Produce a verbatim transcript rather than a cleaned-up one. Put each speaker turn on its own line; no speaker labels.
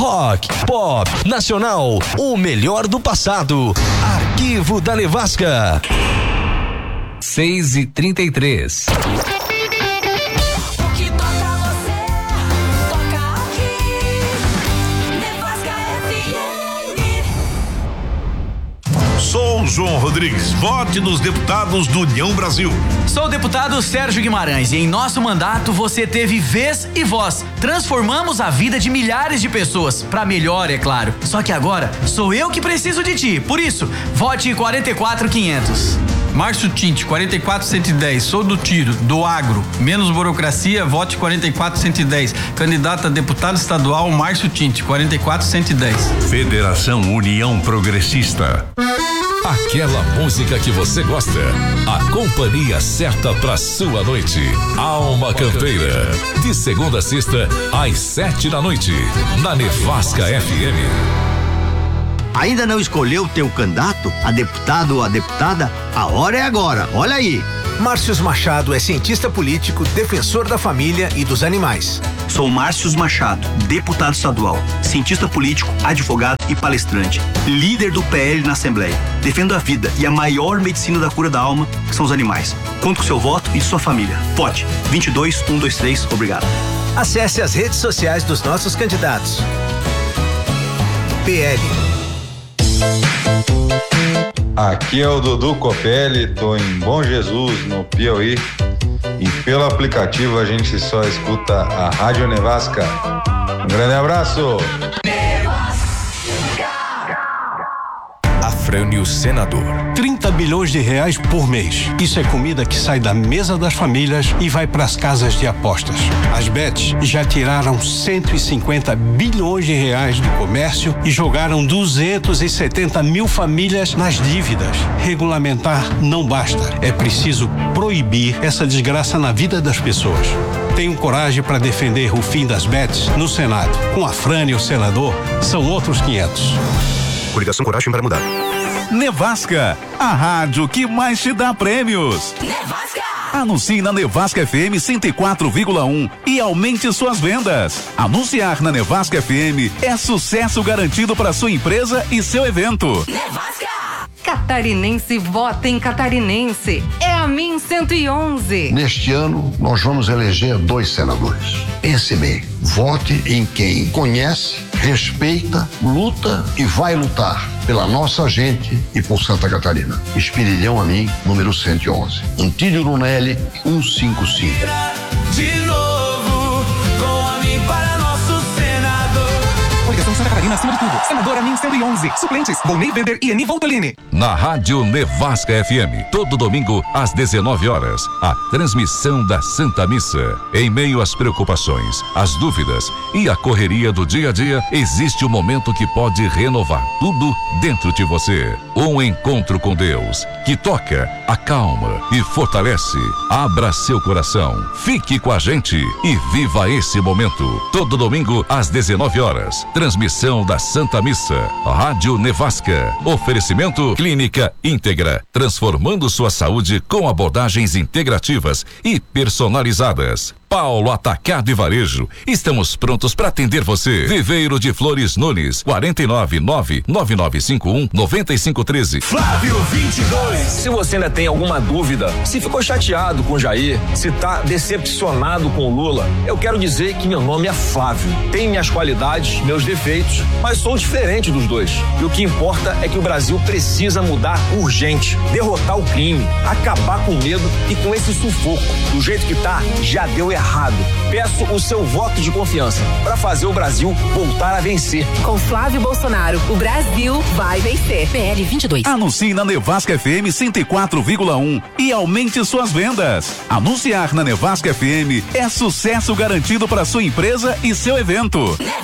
rock, pop, nacional, o melhor do passado. Arquivo da Nevasca.
seis e trinta e três.
Sou João Rodrigues, vote nos deputados do União Brasil.
Sou o deputado Sérgio Guimarães e em nosso mandato você teve vez e voz. Transformamos a vida de milhares de pessoas, pra melhor, é claro. Só que agora sou eu que preciso de ti, por isso, vote quarenta e quatro quinhentos.
Márcio Tinte, quarenta e quatro cento e dez, sou do tiro, do agro, menos burocracia, vote quarenta e quatro cento e dez. Candidato a deputado estadual Márcio Tinte, quarenta e quatro cento e dez.
Federação União Progressista.
Aquela música que você gosta, a companhia certa pra sua noite. Alma Campeira, de segunda a sexta, às sete da noite, na Nevasca F M.
Ainda não escolheu teu candidato a deputado ou a deputada? A hora é agora, olha aí.
Márcios Machado é cientista político, defensor da família e dos animais.
Sou Márcios Machado, deputado estadual, cientista político, advogado e palestrante, líder do P L na Assembleia. Defendo a vida e a maior medicina da cura da alma, que são os animais. Conto com seu voto e de sua família. Vote vinte e dois, cento e vinte e três, obrigado.
Acesse as redes sociais dos nossos candidatos. P L.
Aqui é o Dudu Copelli, tô em Bom Jesus, no Piauí, e pelo aplicativo a gente só escuta a Rádio Nevasca. Um grande abraço!
Afrânio Senador.
trinta bilhões de reais por mês. Isso é comida que sai da mesa das famílias e vai para as casas de apostas. As bets já tiraram cento e cinquenta bilhões de reais do comércio e jogaram duzentos e setenta mil famílias nas dívidas. Regulamentar não basta. É preciso proibir essa desgraça na vida das pessoas. Tenho coragem para defender o fim das bets no Senado. Com Afrânio Senador, são outros quinhentos.
Coligação Coragem para Mudar.
Nevasca, a rádio que mais te dá prêmios.
Nevasca!
Anuncie na Nevasca F M cento e quatro vírgula um e aumente suas vendas. Anunciar na Nevasca F M é sucesso garantido para sua empresa e seu evento.
Nevasca! Catarinense vota em Catarinense. É a Min cento e onze.
Neste ano, nós vamos eleger dois senadores. Pense bem, vote em quem conhece, respeita, luta e vai lutar pela nossa gente e por Santa Catarina. Espinilhão Amin, número cento e onze. Antílio Lunelli, cento e cinquenta e cinco.
De novo, com Amin para nosso senador.
Coligação Santa Catarina acima de tudo. Senador Amin cento e onze. Suplentes, Volney Bender e Eni Voltolini.
Na Rádio Nevasca F M, todo domingo às dezenove horas, a transmissão da Santa Missa. Em meio às preocupações, às dúvidas e à correria do dia a dia, existe um momento que pode renovar tudo dentro de você. Um encontro com Deus que toca, acalma e fortalece. Abra seu coração, fique com a gente e viva esse momento. Todo domingo às dezenove horas, transmissão da Santa Missa. Rádio Nevasca. Oferecimento Clínica Íntegra, transformando sua saúde com abordagens integrativas e personalizadas. Paulo Atacado e Varejo. Estamos prontos para atender você. Viveiro de Flores Nunes, quarenta e nove, nove nove nove cinco um, nove cinco um três.
Flávio vinte e dois.
Se você ainda tem alguma dúvida, se ficou chateado com o Jair, se tá decepcionado com o Lula, eu quero dizer que meu nome é Flávio. Tenho minhas qualidades, meus defeitos, mas sou diferente dos dois. E o que importa é que o Brasil precisa mudar urgente, derrotar o crime, acabar com o medo e com esse sufoco. Do jeito que tá, já deu errado. Errado. Peço o seu voto de confiança para fazer o Brasil voltar a vencer.
Com Flávio Bolsonaro, o Brasil vai vencer. P L vinte e dois.
Anuncie na Nevasca F M cento e quatro vírgula um e aumente suas vendas. Anunciar na Nevasca F M é sucesso garantido para sua empresa e seu evento.